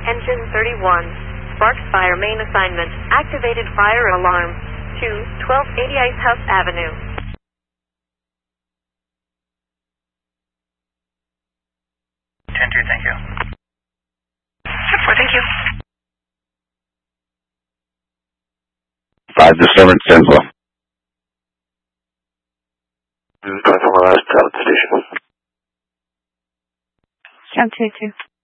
Engine 31. Sparks fire main assignment. Activated fire alarm. To 1280 Icehouse Avenue. 10-2, thank you. 10-4, thank you. 5 Disturbance 10-4. This is 5 from our last pilot station. Sound 2-2.